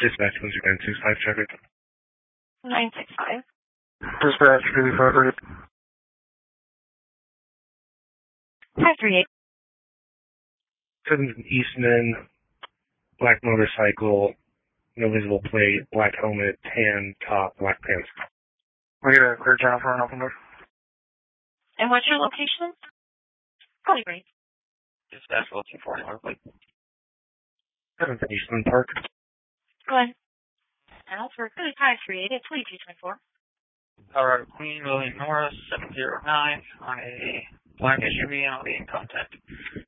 Dispatch was 965 traffic. 965. Dispatch 358. 538. 7 Eastman, black motorcycle, no visible plate, black helmet, tan top, black pants. We get a clear channel for an open door. And what's your location? Holy Grail. Dispatch looking for an plate. 7 Eastman Park. Go ahead. Now for 538 at 2224. Colorado Queen, William Norris, 709 on a black SUV, and I'll be in contact.